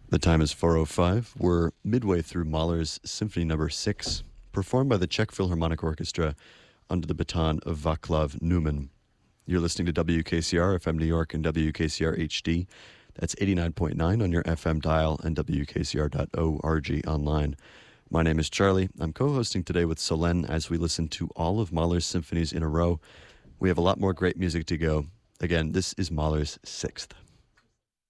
The time is 4:05. We're midway through Mahler's Symphony Number 6, performed by the Czech Philharmonic Orchestra under the baton of Václav Neumann. You're listening to WKCR FM New York and WKCR HD. That's 89.9 on your FM dial and WKCR.org online. My name is Charlie. I'm co-hosting today with Solène as we listen to all of Mahler's symphonies in a row. We have a lot more great music to go. Again, this is Mahler's 6th.